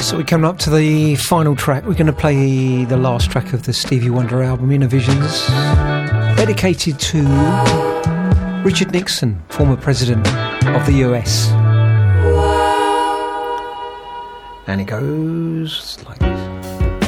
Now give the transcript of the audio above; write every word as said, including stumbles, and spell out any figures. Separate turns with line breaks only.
So we're coming up to the final track. We're going to play the last track of the Stevie Wonder album, Inner Visions, dedicated to Richard Nixon, former president of the U S. And it goes like